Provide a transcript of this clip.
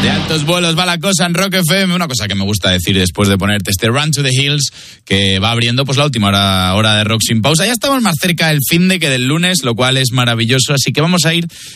De altos vuelos va la cosa en Rock FM. Una cosa que me gusta decir después de ponerte este Run to the Hills, que va abriendo pues la última hora de Rock sin pausa. Ya estamos más cerca del finde que del lunes, lo cual es maravilloso. Así que vamos a ir